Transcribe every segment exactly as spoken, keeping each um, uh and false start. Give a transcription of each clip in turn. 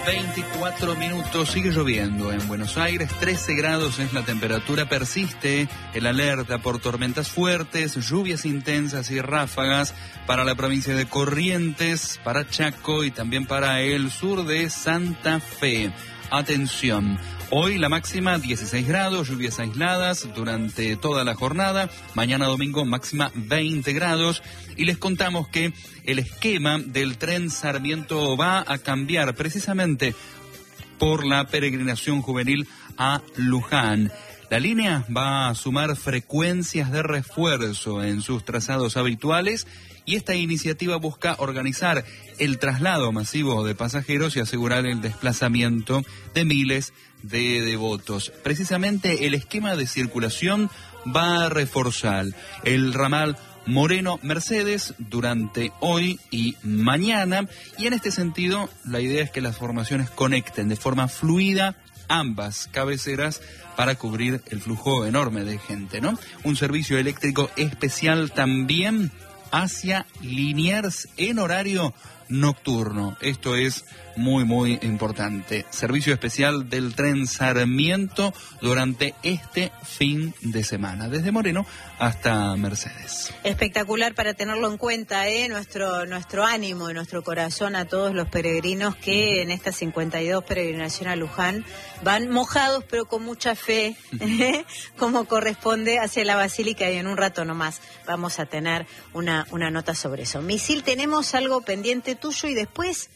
veinticuatro minutos, sigue lloviendo en Buenos Aires, trece grados es la temperatura, persiste el alerta por tormentas fuertes, lluvias intensas y ráfagas para la provincia de Corrientes, para Chaco y también para el sur de Santa Fe. Atención, hoy la máxima dieciséis grados, lluvias aisladas durante toda la jornada, mañana domingo máxima veinte grados y les contamos que el esquema del tren Sarmiento va a cambiar precisamente por la peregrinación juvenil a Luján. La línea va a sumar frecuencias de refuerzo en sus trazados habituales y esta iniciativa busca organizar el traslado masivo de pasajeros y asegurar el desplazamiento de miles de devotos. Precisamente el esquema de circulación va a reforzar el ramal Moreno Mercedes durante hoy y mañana, y en este sentido la idea es que las formaciones conecten de forma fluida ambas cabeceras para cubrir el flujo enorme de gente, ¿no? Un servicio eléctrico especial también hacia Liniers en horario nocturno. Esto es muy, muy importante. Servicio especial del tren Sarmiento durante este fin de semana, desde Moreno hasta Mercedes. Espectacular para tenerlo en cuenta, ¿eh? Nuestro, nuestro ánimo y nuestro corazón a todos los peregrinos que en esta cincuenta y dos peregrinación a Luján van mojados pero con mucha fe, ¿eh? Como corresponde hacia la Basílica, y en un rato nomás vamos a tener una, una nota sobre eso. Misil, tenemos algo pendiente tuyo y después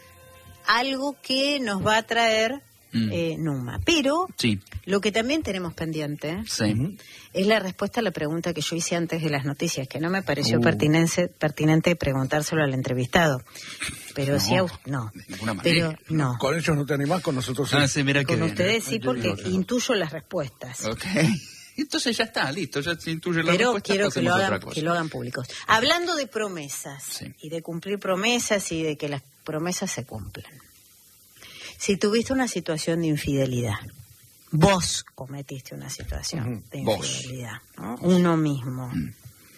algo que nos va a traer mm. eh, Numa. Pero sí. Lo que también tenemos pendiente sí. es la respuesta a la pregunta que yo hice antes de las noticias, que no me pareció uh. pertinente, pertinente preguntárselo al entrevistado. Pero no, sí, a, no. De ninguna manera. Pero no. Con ellos no te animás, con nosotros sí. Ah, sí, mira con que ustedes bien, sí, porque intuyo las respuestas. Ok. Entonces ya está, listo, ya se intuye la Pero respuesta. quiero que lo, hagan, que lo hagan públicos. Hablando de promesas, sí. y de cumplir promesas y de que las promesas se cumplan. Si tuviste una situación de infidelidad, vos cometiste una situación uh-huh. de infidelidad, ¿no? Uno mismo. Uh-huh.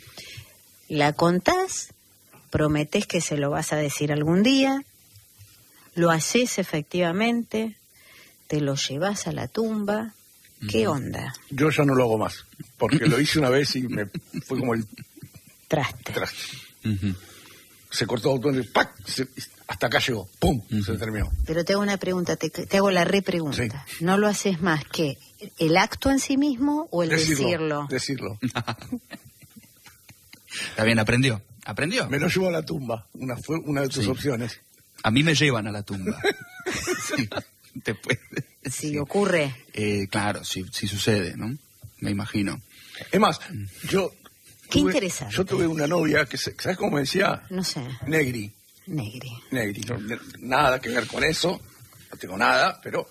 ¿La contás? ¿Prometés que se lo vas a decir algún día? ¿Lo haces efectivamente? ¿Te lo llevas a la tumba? ¿Qué onda? Yo ya no lo hago más, porque lo hice una vez y me fue como el traste. traste. Uh-huh. Se cortó el ¡pac! Se, hasta acá llegó, ¡pum! Uh-huh. Se terminó. Pero te hago una pregunta, te, te hago la repregunta. Sí. ¿No lo haces más que el acto en sí mismo o el decirlo? Decirlo. decirlo. Está bien, aprendió. ¿Aprendió? Me lo llevo a la tumba, una fue una de tus sí. opciones. A mí me llevan a la tumba. Sí. Después, si sí. ocurre. Eh, claro, si sí, sí sucede, ¿no? Me imagino. Es más, yo... Qué tuve, interesante. Yo tuve una novia que, ¿sabes cómo me decía? No sé. Negri. Negri. Negri. No, nada que ver con eso, no tengo nada, pero...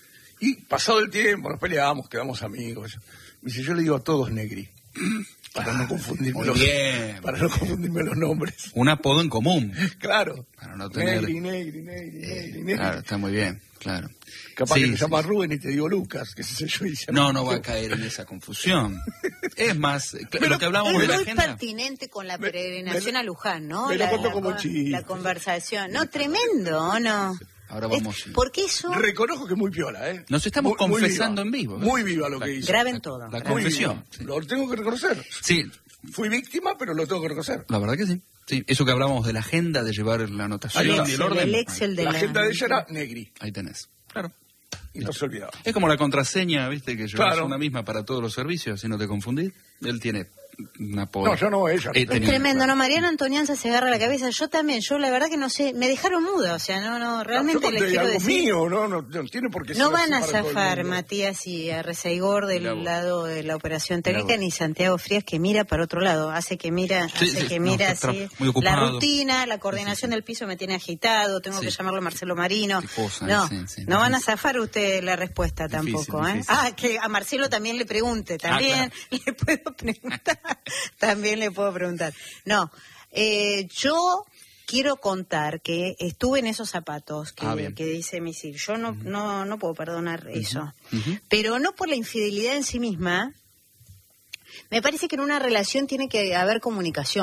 Y pasado el tiempo, nos peleamos, quedamos amigos. Me dice, yo le digo a todos Negri. Para no confundirme los, para no confundirme los nombres. Un apodo en común. Claro. Para no tener... Negri, Negri, Negri, eh, Negri, Negri. Claro, está muy bien, claro. Capaz sí, que te sí, llama sí. Rubén y te digo Lucas, que sé yo. Y no, no va a caer en esa confusión. Es más, pero, lo que hablamos es de la muy agenda... pertinente con la peregrinación me, a Luján, ¿no? Me la, lo la, como la, chiste. la conversación. No, tremendo, ¿no? Ahora vamos. Es, porque eso... Reconozco que es muy piola, ¿eh? Nos estamos muy, confesando muy en vivo. ¿eh? Muy viva lo que hizo. Graben todo. La, la graben. confesión. Sí. Lo tengo que reconocer. Sí. Fui víctima, pero lo tengo que reconocer. La verdad que sí. Sí, eso que hablábamos de la agenda, de llevar la anotación el y Excel, el orden. El Excel de la, la agenda de ella era Negri. Ahí tenés. Claro. Y no se olvidaba. Es como la contraseña, ¿viste? Que llevas claro. una misma para todos los servicios, si no te confundís. Él tiene una polla. No, yo no, ella. Eh, es tremendo, ¿no? Mariana Antonianza se agarra la cabeza. Yo también, yo la verdad que no sé, me dejaron muda, o sea, no, no, realmente no, les quiero algo decir. Mío, no, no, no tiene por qué no ser van a así para zafar Matías y Arrezaigor del Mirá lado de la operación técnica, ni Santiago Frías que mira para otro lado, hace que mira, sí, hace sí, que no, mira está así. Muy ocupado. La rutina, la coordinación sí, sí. del piso me tiene agitado, tengo sí. que llamarlo a Marcelo Marino. Cosa, no, sí, sí, no van a zafar usted la respuesta difícil, tampoco, ¿eh? Difícil. Ah, que a Marcelo también le pregunte, también ah, claro. le puedo preguntar, también le puedo preguntar. No, eh, yo quiero contar que estuve en esos zapatos que, ah, que dice Misil. Yo no, uh-huh. no, no puedo perdonar uh-huh. eso. Uh-huh. Pero no por la infidelidad en sí misma. Me parece que en una relación tiene que haber comunicación.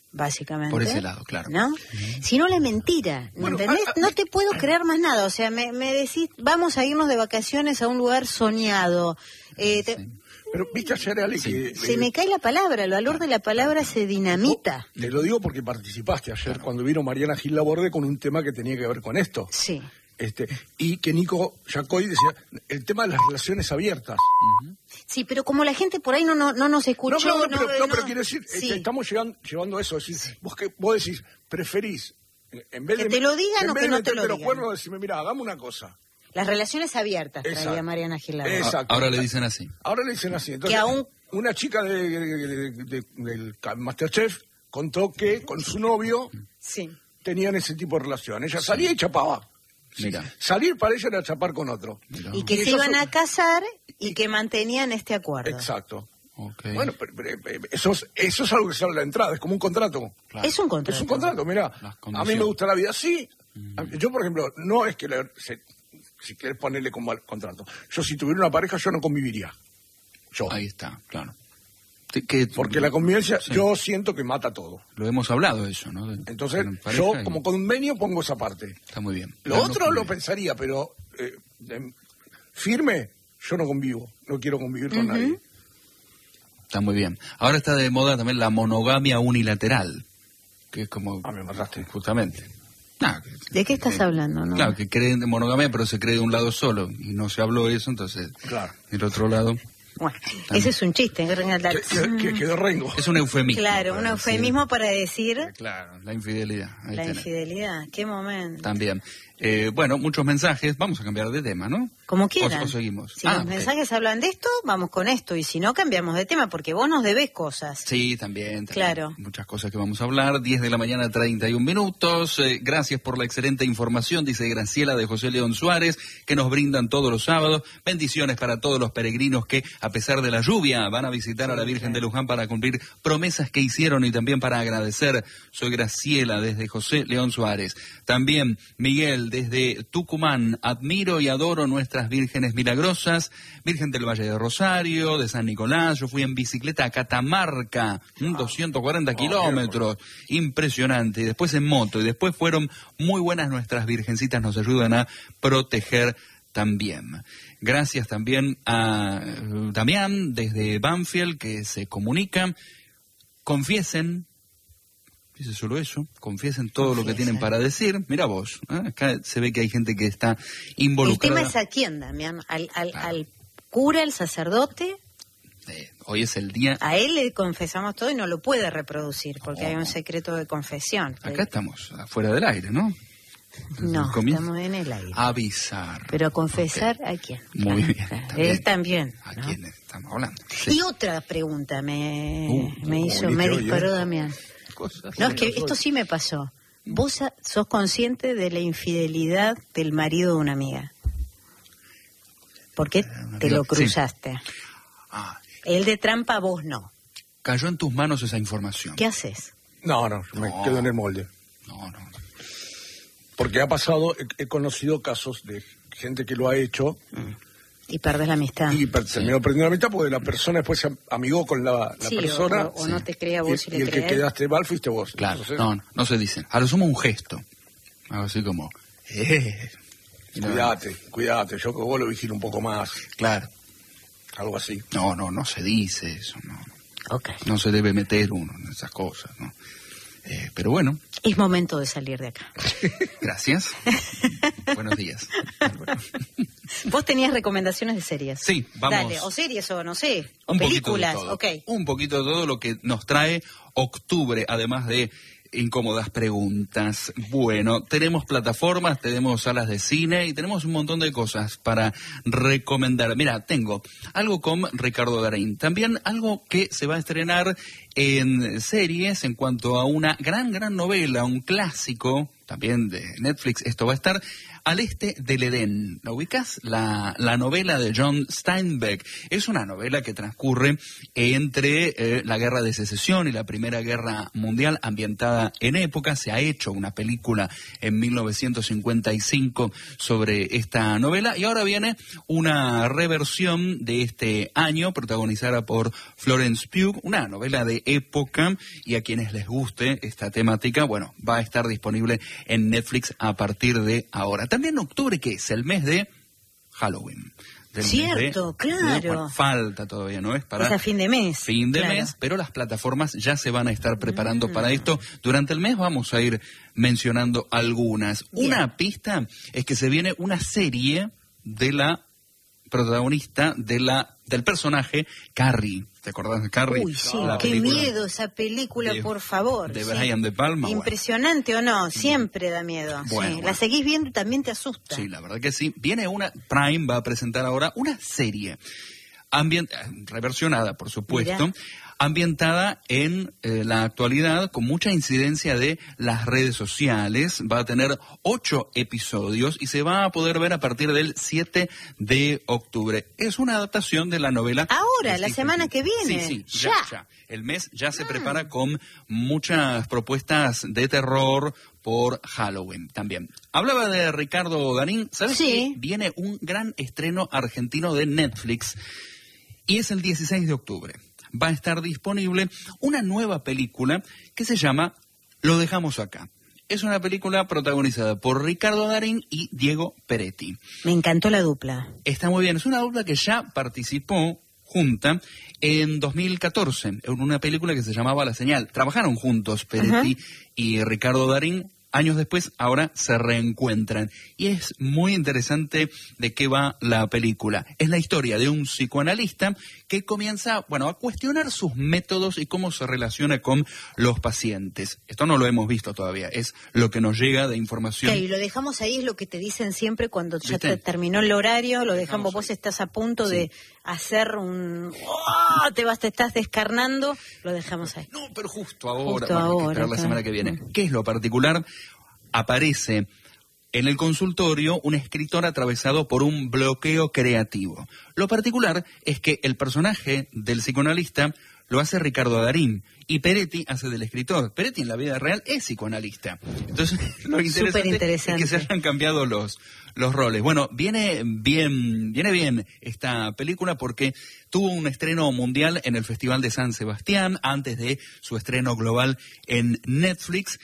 básicamente. Por ese lado, claro. ¿No? Uh-huh. Si no, la mentira, ¿me bueno, entendés? A, a, no te puedo creer más nada, o sea, me, me decís, vamos a irnos de vacaciones a un lugar soñado. Eh, te... sí. Pero viste ayer, Ale, sí. que... Se eh, me cae la palabra, el valor de la palabra se dinamita. No, te lo digo porque participaste ayer claro. cuando vino Mariana Gil Laborde con un tema que tenía que ver con esto. Sí. Este, y que Nico Yacoy decía, el tema de las relaciones abiertas. Uh-huh. Sí, pero como la gente por ahí no no, no nos escuchó... No, no, no, pero, no, no, pero quiero decir, sí. este, estamos llegando, llevando a eso, decir, sí. vos, que, vos decís, preferís, en vez que de... te lo digan en o vez que de no te lo los digan. cuernos, decirme, mira, hagamos una cosa. Las relaciones abiertas, Exacto. traía Mariana Gil Laborde. Exacto. Ahora le dicen así. Ahora le dicen así. Entonces, que aún... una chica de, de, de, de, del Masterchef contó que con su novio sí. tenían ese tipo de relación. Ella salía sí. y chapaba. Mira. Salir para ella era chapar con otro. Mira. Y que y se iban son... a casar y que mantenían este acuerdo. Exacto. Okay. Bueno, pero, pero, pero, eso, es, eso es algo que se habla de la entrada, es como un contrato. Claro. Es un contrato. Es un contrato, mira. A mí me gusta la vida así. Mm. Yo, por ejemplo, no es que le, se, si querés ponerle como contrato. Yo, si tuviera una pareja, yo no conviviría. Yo. Ahí está, claro. Que, Porque la convivencia, sí. yo siento que mata todo. Lo hemos hablado eso, ¿no? De, Entonces, yo y... como convenio pongo esa parte. Está muy bien. Lo otro no lo pensaría, pero eh, eh, firme, yo no convivo. No quiero convivir con uh-huh. nadie. Está muy bien. Ahora está de moda también la monogamia unilateral, que es como... Ah, me mataste. Justamente. Nah, que, ¿De qué estás que, hablando, no? Claro, que creen de monogamia, pero se cree de un lado solo. Y no se habló de eso, entonces... Claro. El otro lado... Bueno, también. Ese es un chiste. Que, que, que quedó rengo. Es un eufemismo. Claro, un eufemismo decir, para decir... Claro, la infidelidad. Ahí la tenés. Infidelidad, qué momento. También. Eh, bueno, muchos mensajes. Vamos a cambiar de tema, ¿no? Como quieran. O, o seguimos. Si ah, los okay. mensajes hablan de esto, vamos con esto. Y si no, cambiamos de tema, porque vos nos debés cosas. Sí, también. también. Claro. Muchas cosas que vamos a hablar. diez de la mañana, treinta y un minutos. Eh, gracias por la excelente información, dice Graciela de José León Suárez, que nos brindan todos los sábados. Bendiciones para todos los peregrinos que, a pesar de la lluvia, van a visitar a la Virgen de Luján para cumplir promesas que hicieron y también para agradecer. Soy Graciela desde José León Suárez. También Miguel desde Tucumán. Admiro y adoro nuestras vírgenes milagrosas. Virgen del Valle de Rosario, de San Nicolás. Yo fui en bicicleta a Catamarca, doscientos cuarenta kilómetros. Impresionante. Y después en moto. Y después fueron muy buenas nuestras virgencitas. Nos ayudan a proteger también. Gracias también a Damián desde Banfield, que se comunica. Confiesen, dice solo eso, confiesen todo Confiesen. Lo que tienen para decir. Mira vos, ¿eh? Acá se ve que hay gente que está involucrada. El tema es a quién, Damián, al, al, claro. al cura, al sacerdote. Eh, hoy es el día... A él le confesamos todo y no lo puede reproducir, porque oh. hay un secreto de confesión. Acá estamos, afuera del aire, ¿no? No, estamos en el aire. Avisar. Pero a confesar, okay. ¿A quién? Muy bien. Él también. ¿A ¿no? quién estamos hablando? Sí. Y otra pregunta me, uh, me hizo, me disparó Damián. Cosas. No, es que esto sí me pasó. Vos sos consciente de la infidelidad del marido de una amiga. ¿Por qué te lo cruzaste? Sí. Ah. Él de trampa, vos no. Cayó en tus manos esa información. ¿Qué haces? No, no, yo me no. quedo en el molde. No, no. Porque ha pasado, he, he conocido casos de gente que lo ha hecho. Mm. Y perdés la amistad. Y per, terminó sí. perdiendo la amistad porque la persona después se amigó con la, la sí, persona. O, o sí. no te creía vos y, y, y le el crees. que quedaste mal fuiste vos. Claro, Entonces, no, no, no se dicen. Ahora somos un gesto. Algo así como... Eh, cuídate, no. cuídate. Yo que vos lo vigilo un poco más. Claro. Algo así. No, no, no se dice eso, no. Okay. No se debe meter uno en esas cosas, ¿no? Eh, pero bueno. Es momento de salir de acá. Gracias. Buenos días. Bueno. Vos tenías recomendaciones de series. Sí, vamos. Dale, o series o no sé, o un películas. Poquito de todo. Okay. Un poquito de todo lo que nos trae octubre, además de incómodas preguntas. Bueno, tenemos plataformas, tenemos salas de cine y tenemos un montón de cosas para recomendar. Mira, tengo algo con Ricardo Darín, también algo que se va a estrenar en series en cuanto a una gran, gran novela, un clásico, también de Netflix. Esto va a estar Al este del Edén. ¿La ubicás? La, la novela de John Steinbeck. Es una novela que transcurre entre eh, la Guerra de Secesión y la Primera Guerra Mundial, ambientada en época. Se ha hecho una película en mil novecientos cincuenta y cinco sobre esta novela, y ahora viene una reversión de este año, protagonizada por Florence Pugh, una novela de época, y a quienes les guste esta temática, bueno, va a estar disponible en Netflix a partir de ahora. También octubre, que es el mes de Halloween. Del Cierto, mes de, claro. De, bueno, falta todavía, ¿no? Es para es a fin de mes. Fin de claro. mes, pero las plataformas ya se van a estar preparando mm. para esto. Durante el mes vamos a ir mencionando algunas. Bien. Una pista es que se viene una serie de la protagonista, de la del personaje Carrie. ¿Te acordás de Carrie? Uy, sí, la qué película miedo esa película, de, por favor. De sí. Brian De Palma. Impresionante bueno. o no, siempre da miedo. Bueno, sí. bueno. La seguís viendo y también te asusta. Sí, la verdad que sí. Viene una, Prime va a presentar ahora una serie ambient, reversionada, por supuesto, Mirá. ambientada en eh, la actualidad, con mucha incidencia de las redes sociales. Va a tener ocho episodios y se va a poder ver a partir del siete de octubre. Es una adaptación de la novela. Ahora, la semana que viene. Sí, sí, ya. ya, ya. El mes ya se mm. prepara con muchas propuestas de terror por Halloween también. Hablaba de Ricardo Darín. ¿Sabes sí. que viene un gran estreno argentino de Netflix? Y es el dieciséis de octubre. Va a estar disponible una nueva película que se llama Lo dejamos acá. Es una película protagonizada por Ricardo Darín y Diego Peretti. Me encantó la dupla. Está muy bien. Es una dupla que ya participó junta en dos mil catorce en una película que se llamaba La Señal. Trabajaron juntos Peretti uh-huh. y Ricardo Darín. Años después, ahora se reencuentran. Y es muy interesante de qué va la película. Es la historia de un psicoanalista que comienza, bueno, a cuestionar sus métodos y cómo se relaciona con los pacientes. Esto no lo hemos visto todavía, es lo que nos llega de información. Okay, y lo dejamos ahí, es lo que te dicen siempre cuando ya te terminó el horario, lo dejamos, dejamos vos estás a punto sí. de hacer un... ¡Oh! Te vas, te estás descarnando, lo dejamos ahí. No, pero justo ahora, justo bueno, ahora, hay que esperar la claro. semana que viene. ¿Qué es lo particular? Aparece en el consultorio un escritor atravesado por un bloqueo creativo. Lo particular es que el personaje del psicoanalista lo hace Ricardo Darín y Peretti hace del escritor. Peretti en la vida real es psicoanalista. Entonces, lo interesante, interesante. es que se hayan cambiado los, los roles. Bueno, viene bien, viene bien esta película porque tuvo un estreno mundial en el Festival de San Sebastián antes de su estreno global en Netflix.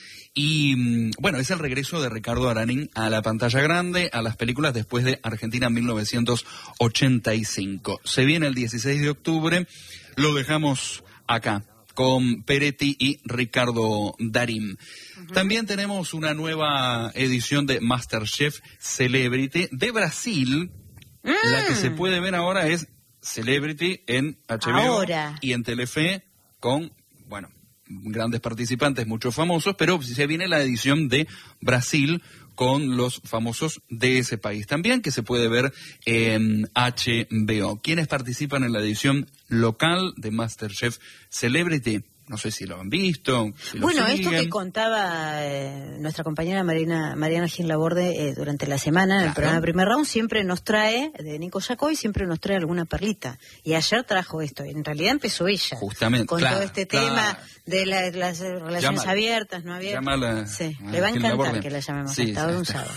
Y bueno, es el regreso de Ricardo Darín a la pantalla grande, a las películas después de Argentina mil novecientos ochenta y cinco. Se viene el dieciséis de octubre, lo dejamos acá con Peretti y Ricardo Darín. Uh-huh. También tenemos una nueva edición de MasterChef Celebrity de Brasil. Mm. La que se puede ver ahora es Celebrity en H B O ahora. Y en Telefe con, bueno, grandes participantes, muchos famosos, pero se viene la edición de Brasil con los famosos de ese país también, que se puede ver en H B O. ¿Quiénes participan en la edición local de MasterChef Celebrity? No sé si lo han visto. Si bueno, lo esto que contaba eh, nuestra compañera Marina, Mariana Gil Laborde eh, durante la semana en claro. el programa Primer Round, siempre nos trae, de Nico Yacoy, siempre nos trae alguna perlita. Y ayer trajo esto. En realidad empezó ella. Justamente. Con claro, todo este claro. tema de la, las relaciones Llámala. abiertas, no abiertas. Llámala, sí, ah, le va a encantar Laborde. que la llamemos sí, hasta sí, un sábado.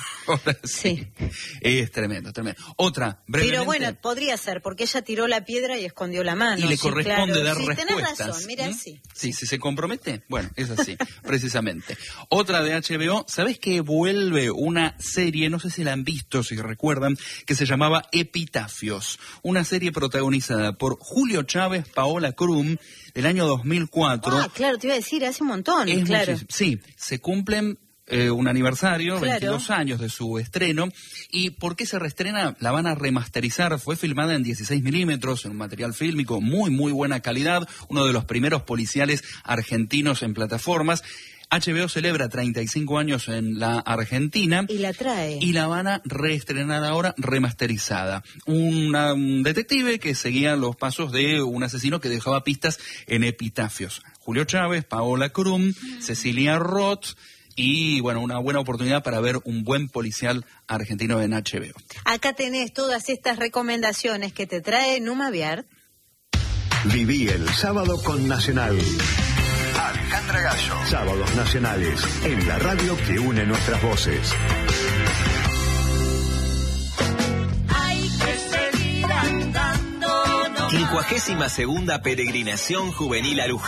sí. sí. Es tremendo, tremendo. Otra, brevemente. Pero bueno, podría ser, porque ella tiró la piedra y escondió la mano. Y le sí, corresponde claro. dar sí, respuestas. Tenés razón, mira, ¿Mm? sí. Sí, si se compromete. Bueno, es así, precisamente. Otra de H B O, ¿sabés que vuelve una serie, no sé si la han visto, si recuerdan, que se llamaba Epitafios? Una serie protagonizada por Julio Chávez, Paola Krum, del año dos mil cuatro. Ah, claro, te iba a decir, hace un montón, es claro. Sí, se cumplen... Eh, un aniversario, claro. veintidós años de su estreno. ¿Y por qué se reestrena? La van a remasterizar. Fue filmada en dieciséis milímetros, en un material fílmico muy, muy buena calidad. Uno de los primeros policiales argentinos en plataformas. H B O celebra treinta y cinco años en la Argentina. Y la trae. Y la van a reestrenar ahora remasterizada. Una, un detective que seguía los pasos de un asesino que dejaba pistas en Epitafios. Julio Chávez, Paola Krum, mm. Cecilia Roth y bueno, una buena oportunidad para ver un buen policial argentino en H B O. Acá tenés todas estas recomendaciones que te trae Numa Viar. Viví el sábado con Nacional. Alejandra Gallo. Sábados nacionales, en la radio que une nuestras voces. Hay que seguir andando. quincuagésima segunda peregrinación juvenil a Luján.